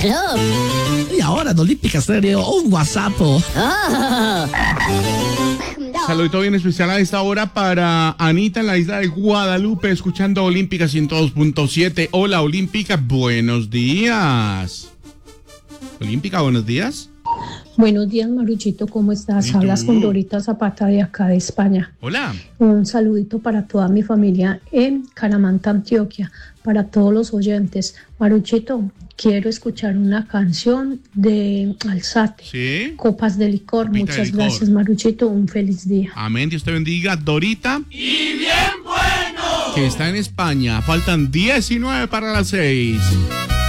Claro. Y ahora en Olímpica Estéreo, un WhatsApp. Oh. Saludito bien especial a esta hora para Anita en la isla de Guadalupe, escuchando Olímpica 102.7. Hola, Olímpica, buenos días. Olímpica, buenos días. Buenos días, Maruchito, ¿cómo estás? ¿Y tú? Hablas con Dorita Zapata de acá de España. Hola. Un saludito para toda mi familia en Caramanta, Antioquia, para todos los oyentes. Maruchito, quiero escuchar una canción de Alzate, ¿Sí? Copas de Licor. Copita de Muchas licor. gracias, Maruchito, un feliz día. Amén, Dios te bendiga. Dorita. Y bien bueno. Que está en España. Faltan 19 para las 6.